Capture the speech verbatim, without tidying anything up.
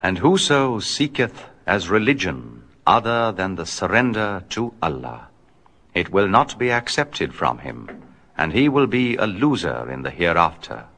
And whoso seeketh as religion other than the surrender to Allah, it will not be accepted from him, and he will be a loser in the hereafter.